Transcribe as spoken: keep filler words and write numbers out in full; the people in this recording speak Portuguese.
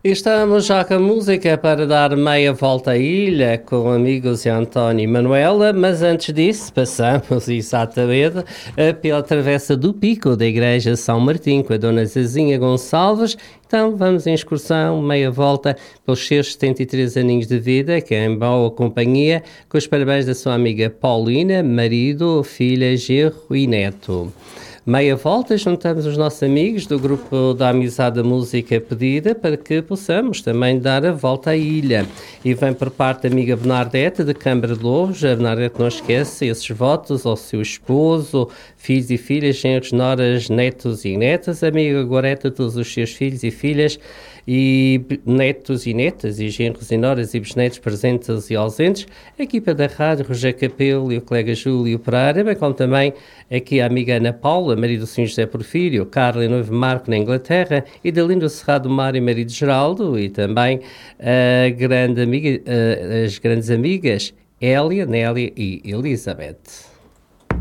E estamos já com a música para dar meia volta à ilha com amigos e António e Manuela, mas antes disso passamos exatamente eh, pela travessa do Pico da Igreja São Martim com a Dona Zezinha Gonçalves. Então vamos em excursão, meia volta pelos seus setenta e três aninhos de vida, que é em boa companhia, com os parabéns da sua amiga Paulina, marido, filha, genro e neto. Meia volta, juntamos os nossos amigos do grupo da Amizade da Música Pedida para que possamos também dar a volta à ilha. E vem por parte da amiga Bernadette de Câmara de Lobos. A Bernadette não esquece esses votos ao seu esposo, filhos e filhas, genros, noras, netos e netas. A amiga Goreta, todos os seus filhos e filhas, e netos e netas, e genros e noras e bisnetos presentes e ausentes. A equipa da rádio, Roger Capelo e o colega Júlio Pereira, bem como também aqui a amiga Ana Paula, marido do senhor José Porfírio, Carla e noivo Marco na Inglaterra, e da Linda Cerrado Mário, marido Geraldo, e também a grande amiga, as grandes amigas Hélia, Nélia e Elizabeth.